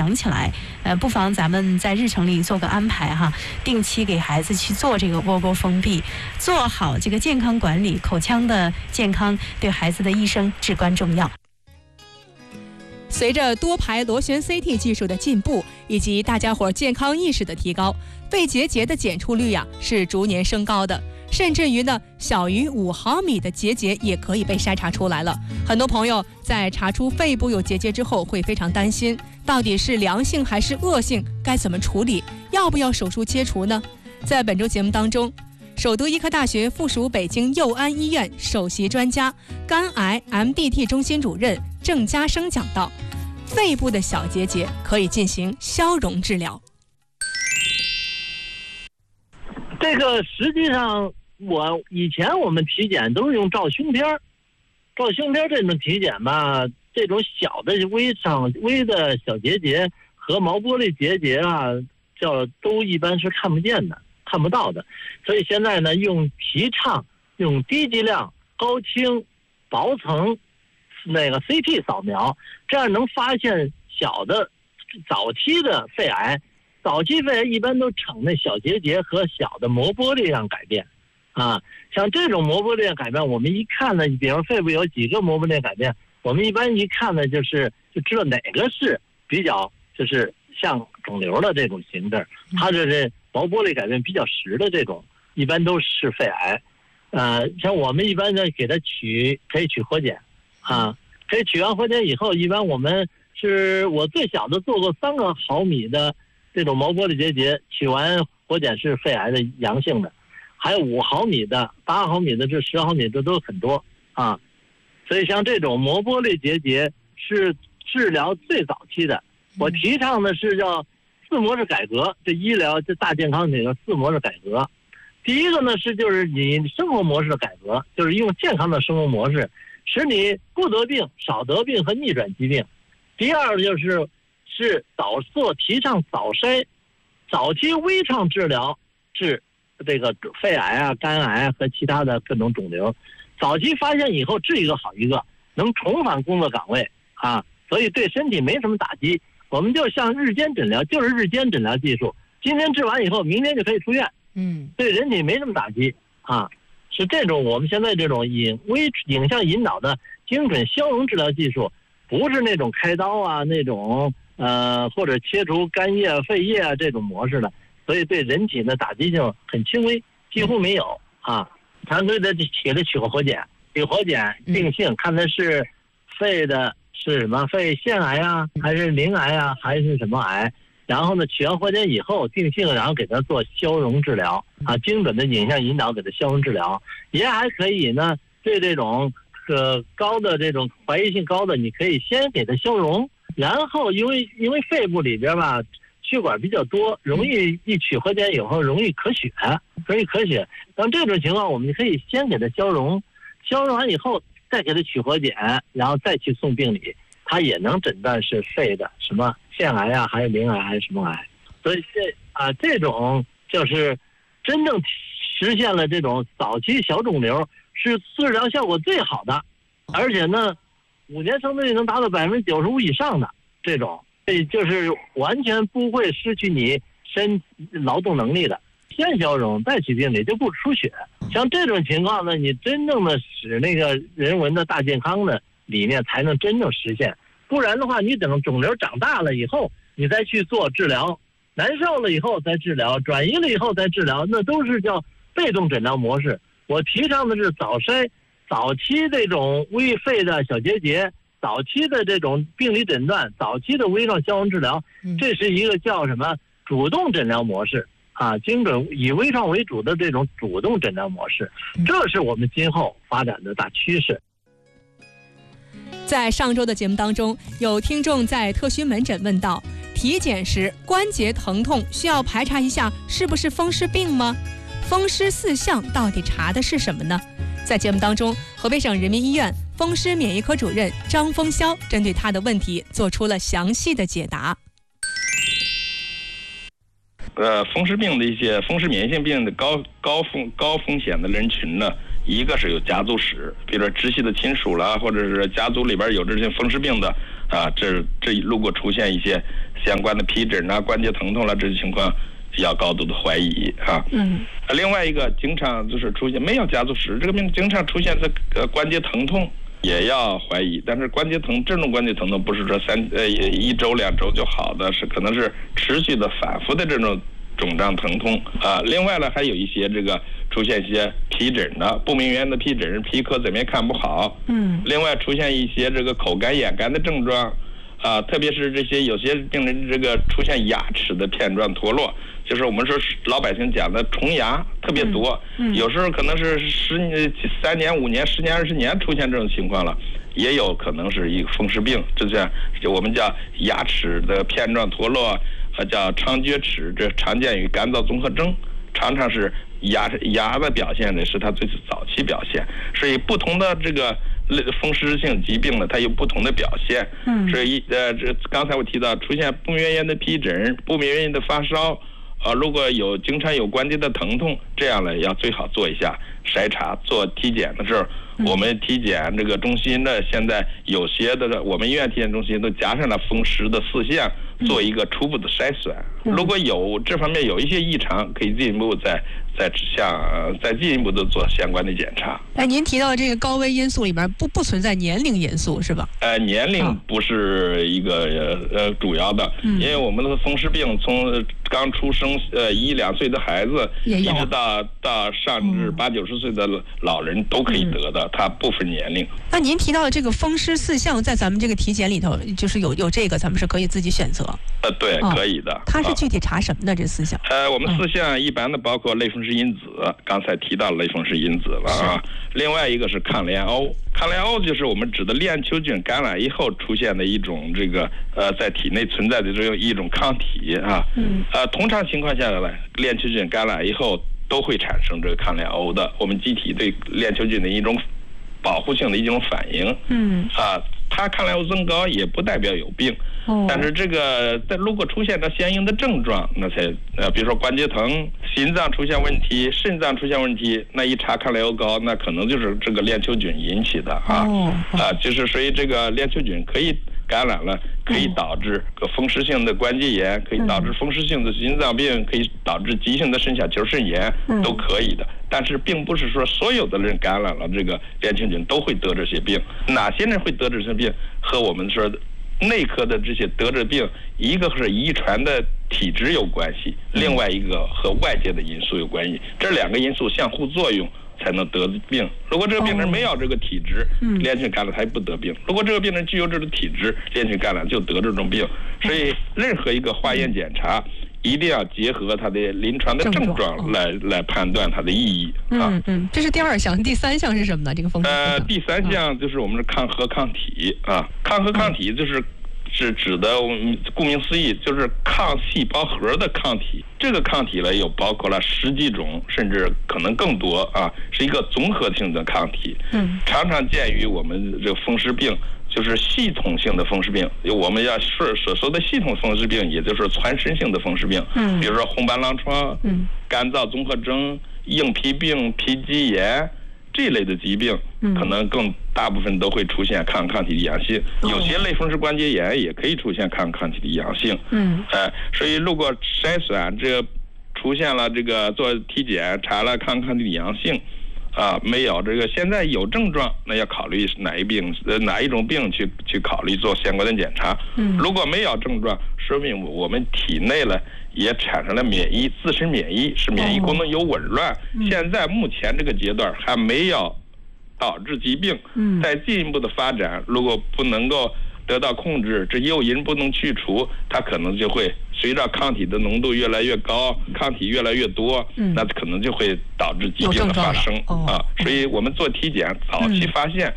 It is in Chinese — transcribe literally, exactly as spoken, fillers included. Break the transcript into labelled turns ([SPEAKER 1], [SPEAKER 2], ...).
[SPEAKER 1] 养起来。呃，不妨咱们在日程里做个安排哈，定期给孩子去做这个窝沟封闭，做好这个健康管理，口腔的健康对孩子的一生至关重要。
[SPEAKER 2] 随着多排螺旋 C T 技术的进步，以及大家伙健康意识的提高，肺结节的检出率呀、啊、是逐年升高的，甚至于呢，小于五毫米的结节也可以被筛查出来了。很多朋友在查出肺部有结节之后，会非常担心，到底是良性还是恶性，该怎么处理？要不要手术切除呢？在本周节目当中，首都医科大学附属北京佑安医院首席专家、肝癌 M D T 中心主任郑家生讲到，肺部的小结节可以进行消融治疗。
[SPEAKER 3] 这个实际上，我以前我们体检都是用照胸片儿，照胸片这种体检吧，这种小的微上微的小结节和毛玻璃结节啊，叫都一般是看不见的。看不到的，所以现在呢，用提倡用低剂量、高清、薄层那个 C T 扫描，这样能发现小的早期的肺癌。早期肺癌一般都呈那小结节和小的膜玻璃上改变，啊，像这种膜玻璃上改变，我们一看呢，比如肺部有几个膜玻璃改变，我们一般一看呢，就是就知道哪个是比较就是像肿瘤的这种形制，它这是毛玻璃改变比较实的这种，一般都是肺癌。呃，像我们一般呢给它取可以取活检，啊，可以取完活检以后，一般我们是我最小的做过三个毫米的这种毛玻璃结节，取完活检是肺癌的阳性的，还有五毫米的、八毫米的、这十毫米的都很多啊。所以像这种膜玻璃结节是治疗最早期的。我提倡的是叫四模式改革，这医疗这大健康里的四模式改革。第一个呢是就是你生活模式的改革，就是用健康的生活模式，使你不得病、少得病和逆转疾病。第二个就是是早做提倡早筛，早期微创治疗治这个肺癌啊、肝癌啊和其他的各种肿瘤，早期发现以后治一个好一个，能重返工作岗位啊，所以对身体没什么打击。我们就像日间诊疗，就是日间诊疗技术，今天治完以后，明天就可以出院。
[SPEAKER 2] 嗯，
[SPEAKER 3] 对人体没什么打击啊，是这种我们现在这种影微影像引导的精准消融治疗技术，不是那种开刀啊那种呃或者切除肝叶、肺叶啊这种模式的，所以对人体的打击性很轻微，几乎没有啊。咱对它给它取个活检，取活检定性，看它是肺的。是什么肺腺癌啊，还是鳞癌啊，还是什么癌？然后呢，取完活检以后定性，然后给它做消融治疗啊，精准的影像引导给它消融治疗，也还可以呢。对这种呃高的这种怀疑性高的，你可以先给它消融，然后因为因为肺部里边吧血管比较多，容易一取活检以后容易咳血，容易咳血。像这种情况，我们可以先给它消融，消融完以后。再给他取活检，然后再去送病理，他也能诊断是肺的什么腺癌啊，还是鳞癌，还是什么癌。所以这啊这种就是真正实现了这种早期小肿瘤是治疗效果最好的，而且呢，五年生存率能达到百分之九十五以上的这种，这就是完全不会失去你身劳动能力的。先消融再取病理就不出血，像这种情况呢，你真正的使那个人文的大健康的理念才能真正实现。不然的话，你等肿瘤长大了以后，你再去做治疗，难受了以后再治疗，转移了以后再治疗，那都是叫被动诊疗模式。我提倡的是早筛，早期这种微肺的小结节，早期的这种病理诊断，早期的微创消融治疗，这是一个叫什么主动诊疗模式。啊，精准以微创为主的这种主动诊疗模式，这是我们今后发展的大趋势。
[SPEAKER 2] 在上周的节目当中，有听众在特需门诊问到，体检时关节疼痛需要排查一下是不是风湿病吗？风湿四项到底查的是什么呢？在节目当中，河北省人民医院风湿免疫科主任张峰霄针对他的问题做出了详细的解答。
[SPEAKER 4] 呃，风湿病的一些风湿免疫性病的高高风高风险的人群呢， 一个是有家族史，比如说直系的亲属啦，或者是家族里边有这些风湿病的啊，这这如果出现一些相关的皮疹啊、关节疼痛了这些情况，要高度的怀疑啊。嗯。另外一个，经常就是出现没有家族史，这个病经常出现这个关节疼痛，也要怀疑。但是关节疼这种关节疼痛不是说三呃一周两周就好的，是可能是持续的反复的这种肿胀疼痛啊。另外呢，还有一些这个出现一些皮疹的不明原因的皮疹，皮壳怎么也看不好。嗯。另外出现一些这个口干眼干的症状啊，特别是这些有些病人这个出现牙齿的片状脱落，就是我们说老百姓讲的虫牙特别多。嗯。有时候可能是十年、三年、五年、十年、二十年出现这种情况了。也有可能是一个风湿病，就像就我们叫牙齿的片状脱落，和叫长撅齿，这常见于干燥综合征，常常是牙牙的表现呢，是它最早期表现。所以不同的这个风湿性疾病呢，它有不同的表现。嗯，所以呃，这刚才我提到出现不明原因的皮疹、不明原因的发烧，呃，如果有经常有关节的疼痛，这样呢要最好做一下筛查，做体检的时候。我们体检这个中心呢，现在有些的我们医院体检中心都加上了风湿的四项，做一个初步的筛选。如果有这方面有一些异常，可以进一步再再向再进一步的做相关的检查。
[SPEAKER 2] 哎，您提到这个高危因素里面不不存在年龄因素是吧？
[SPEAKER 4] 呃，年龄不是一个呃主要的，因为我们的风湿病从刚出生呃一两岁的孩子，一直到到上至八九十岁的老人都可以得的。它不分年龄。
[SPEAKER 2] 那您提到的这个风湿四项，在咱们这个体检里头，就是有有这个，咱们是可以自己选择。
[SPEAKER 4] 呃，对，哦、可以的。
[SPEAKER 2] 它是具体查什么的？这四项？
[SPEAKER 4] 呃，我们四项一般的包括类风湿因子，嗯、刚才提到类风湿因子了啊。另外一个是抗联欧，抗联欧就是我们指的链球菌感染以后出现的一种这个呃在体内存在的这种一种抗体啊。嗯。呃，通常情况下来，链球菌感染以后都会产生这个抗联欧的，我们机体对链球菌的一种保护性的一种反应。嗯。啊，它抗联欧增高也不代表有病。哦。但是这个在如果出现了相应的症状，那才呃，比如说关节疼、心脏出现问题、肾脏出现问题，那一查抗联欧高，那可能就是这个链球菌引起的啊。哦。啊，就是所以这个链球菌可以感染了，可以导致个风湿性的关节炎，可以导致风湿性的心脏病，可以导致急性的肾小球肾炎，都可以的。但是并不是说所有的人感染了这个链球菌都会得这些病，哪些人会得这些病，和我们说内科的这些得这病，一个是遗传的体质有关系，另外一个和外界的因素有关系，这两个因素相互作用才能得病。如果这个病人没有这个体质，链球感染他也不得病；如果这个病人具有这个体质，链球感染就得这种病。所以任何一个化验检查一定要结合他的临床的症状来来判断它的意义啊。
[SPEAKER 2] 嗯嗯，这是第二项，第三项是什么呢？这个风湿
[SPEAKER 4] 呃，第三项就是我们的抗核抗体啊，抗核抗体就是是指的，顾名思义就是抗细胞核的抗体。这个抗体呢，有包括了十几种，甚至可能更多啊，是一个综合性的抗体。嗯，常常见于我们这个风湿病。就是系统性的风湿病，我们要说所说的系统风湿病，也就是全身性的风湿病，嗯，比如说红斑狼疮、嗯，干燥综合征、硬皮病、皮肌炎这一类的疾病，嗯，可能更大部分都会出现抗抗体的阳性，嗯、有些类风湿关节炎也可以出现抗抗体的阳性，嗯，呃，所以如果筛选这出现了这个做体检查了抗抗体的阳性。啊，没有这个，现在有症状，那要考虑哪一病，呃，哪一种病去去考虑做相关的检查。嗯，如果没有症状，说明我们体内呢也产生了免疫，自身免疫是免疫功能有紊乱。哦嗯、现在目前这个阶段还没有导致疾病。嗯，再进一步的发展，如果不能够得到控制，这诱因不能去除，它可能就会随着抗体的浓度越来越高，抗体越来越多，嗯、那可能就会导致疾病的发生、哦、啊。所以我们做体检，早期发现。